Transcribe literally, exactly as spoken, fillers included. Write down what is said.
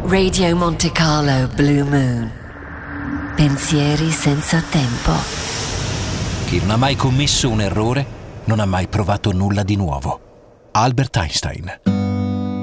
Radio Monte Carlo Blue Moon. Pensieri senza tempo. Chi non ha mai commesso un errore non ha mai provato nulla di nuovo. Albert Einstein.